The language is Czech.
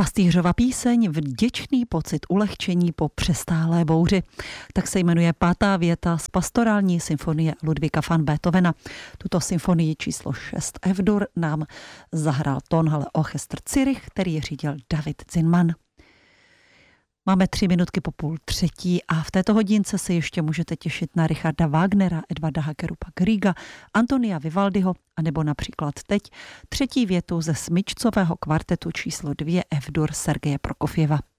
Pastýřova píseň Vděčný pocit ulehčení po přestálé bouři. Tak se jmenuje 5. věta z pastorální symfonie Ludvíka van Beethovena. Tuto symfonii číslo 6 F-dur nám zahrál Tonhalle Orchester Zürich, který řídil David Zinman. Máme 3 minutky po 2:30 a v této hodince se ještě můžete těšit na Richarda Wagnera, Edvarda Hagerupa Griega, Antonia Vivaldiho a nebo například teď 3. větu ze smyčcového kvartetu číslo 2 F-dur Sergeje Prokofjeva.